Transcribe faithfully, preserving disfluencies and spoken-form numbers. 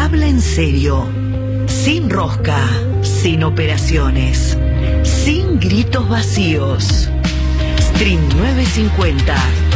habla en serio, sin rosca, sin operaciones, sin gritos vacíos. Stream novecientos cincuenta.